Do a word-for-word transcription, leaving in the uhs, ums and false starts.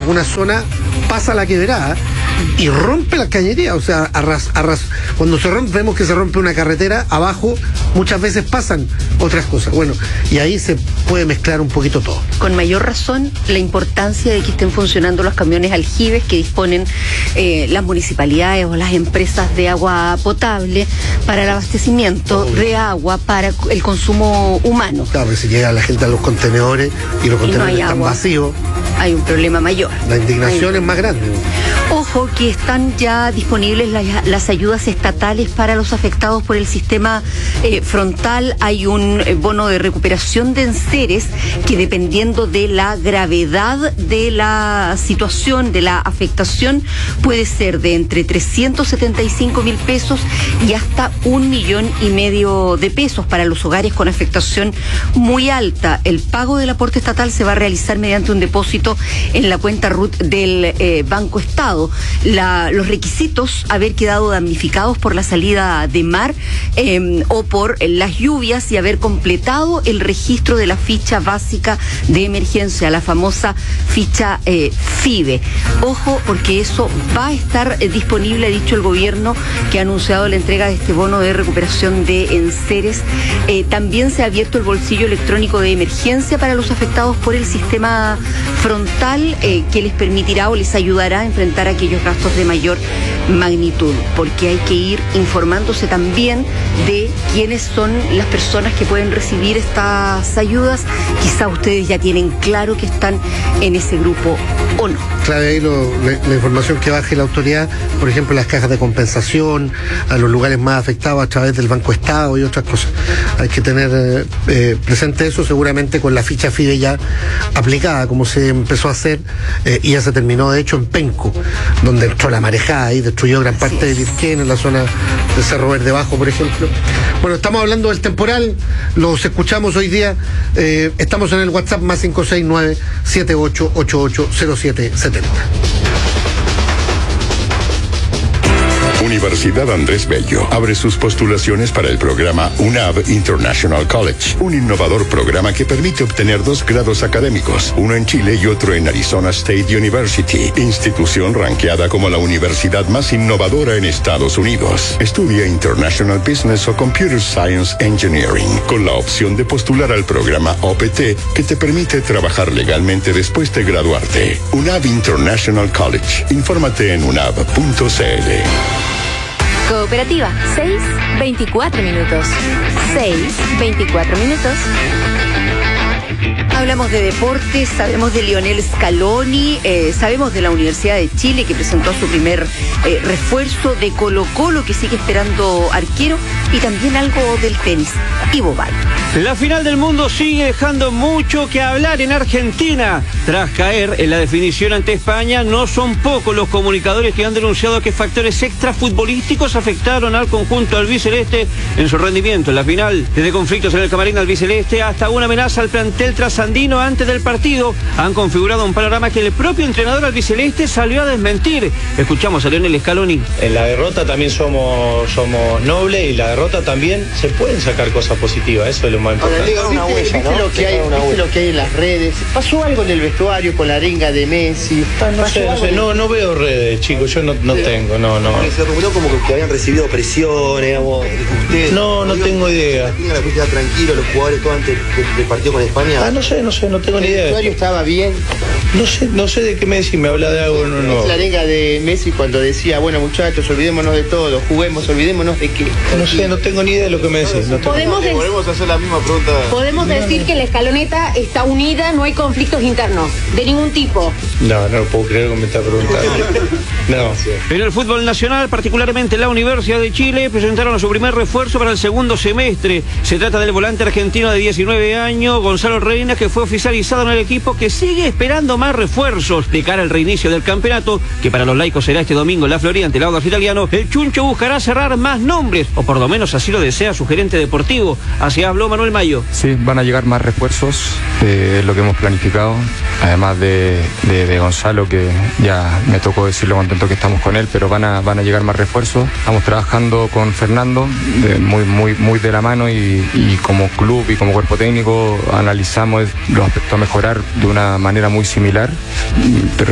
alguna zona pasa la quebrada y rompe la cañería, o sea, arras, arras, cuando se rompe, vemos que se rompe una carretera, abajo muchas veces pasan otras cosas. Bueno, y ahí se puede mezclar un poquito todo. Con mayor razón, la importancia de que estén funcionando los camiones aljibes que disponen eh, las municipalidades o las empresas de agua potable para el abastecimiento oh, de agua para el consumo humano. Claro, porque si llega la gente a los contenedores y los contenedores no están agua. vacíos, hay un problema mayor. La indignación es más grande. Ojo que están ya disponibles las, las ayudas estatales para los afectados por el sistema eh, frontal. Hay un eh, bono de recuperación de enseres que, dependiendo de la gravedad de la situación, de la afectación, puede ser de entre trescientos setenta y cinco mil pesos y hasta un millón y medio de pesos para los hogares con afectación muy alta. El pago del aporte estatal se va a realizar mediante un depósito en la cuenta R U T del eh, Banco Estado. La, los requisitos: haber quedado damnificados por la salida de mar eh, o por eh, las lluvias, y haber completado el registro de la ficha básica de emergencia, la famosa ficha eh, FIBE. Ojo, porque eso va a estar eh, disponible, ha dicho el gobierno, que ha anunciado la entrega de este bono de recuperación de enseres. Eh, también se ha abierto el bolsillo electrónico de emergencia para los afectados por el sistema frontal, eh, que les permitirá o les ayudará a enfrentar aquellos gastos de mayor magnitud, porque hay que ir informándose también de quiénes son las personas que pueden recibir estas ayudas. Quizá ustedes ya tienen claro que están en ese grupo o no. Claro, ahí lo, la, la información que baje la autoridad, por ejemplo, las cajas de compensación a los lugares más afectados a través del Banco Estado y otras cosas. Hay que tener eh, presente eso, seguramente con la ficha FIBE ya aplicada, como se empezó a hacer, eh, y ya se terminó de hecho en Penco, donde entró la marejada y destruyó gran parte de Virquén, en la zona de Cerro Verde Bajo, por ejemplo. Bueno, estamos hablando del temporal, los escuchamos hoy día, eh, estamos en el WhatsApp más cinco seis nueve, siete ocho ocho ocho, cero siete siete cero. Universidad Andrés Bello abre sus postulaciones para el programa U N A V International College, un innovador programa que permite obtener dos grados académicos, uno en Chile y otro en Arizona State University, institución ranqueada como la universidad más innovadora en Estados Unidos. Estudia International Business o Computer Science Engineering, con la opción de postular al programa O P T, que te permite trabajar legalmente después de graduarte. U N A V International College. Infórmate en unab punto c l. Cooperativa, seis veinticuatro minutos. seis veinticuatro minutos. Hablamos de deportes, sabemos de Lionel Scaloni, eh, sabemos de la Universidad de Chile, que presentó su primer eh, refuerzo, de Colo-Colo, que sigue esperando arquero, y también algo del tenis. Ivo Bay. La final del mundo sigue dejando mucho que hablar en Argentina. Tras caer en la definición ante España, no son pocos los comunicadores que han denunciado que factores extrafutbolísticos afectaron al conjunto albiceleste en su rendimiento en la final. Desde conflictos en el camarín albiceleste hasta una amenaza al plantel trasandino antes del partido, han configurado un panorama que el propio entrenador albiceleste salió a desmentir. Escuchamos a Lionel Scaloni. En la derrota también somos, somos nobles, y la derrota también se pueden sacar cosas positivas, eso es lo más importante. ¿Viste, una huella, ¿viste, ¿no? lo que hay, ¿viste lo que hay en las redes? ¿Pasó algo en el vestuario con la arenga de Messi? Ah, no sé, no sé, no, no veo redes, chicos, yo no, no tengo, no, no. Se rumoró como que habían recibido presión, digamos, ustedes. No, no tengo idea. ¿Tienen la justicia tranquilo los jugadores todo antes del partido con España? Ah, no sé, no sé, no tengo ni idea. ¿El vestuario estaba bien? No sé, no sé de qué me decís, me habla de algo, no, no. Es la arenga de Messi cuando decía, bueno muchachos, olvidémonos de todo, juguemos, olvidémonos de qué. No sé, no tengo ni idea de lo que me decís. No tengo. Podemos, de... Podemos hacer la misma pregunta. Podemos no, decir no. que la escaloneta está unida, no hay conflictos internos, de ningún tipo. No, no lo puedo creer que me está preguntando. No. En el fútbol nacional, particularmente la Universidad de Chile, presentaron a su primer refuerzo para el segundo semestre. Se trata del volante argentino de diecinueve años, Gonzalo Reina, que fue oficializado en el equipo, que sigue esperando más refuerzos de cara al reinicio del campeonato, que para los laicos será este domingo en la Florida ante el Audax Italiano. El Chuncho buscará cerrar más nombres, o por lo menos así lo desea su gerente deportivo. Así habló Manuel Mayo. Sí, van a llegar más refuerzos, eh, es lo que hemos planificado, además de, de, de Gonzalo, que ya me tocó decir lo contento que estamos con él, pero van a, van a llegar más refuerzos. Estamos trabajando con Fernando de, muy, muy, muy de la mano, y, y como club y como cuerpo técnico analizamos los aspectos a mejorar de una manera muy similar, pero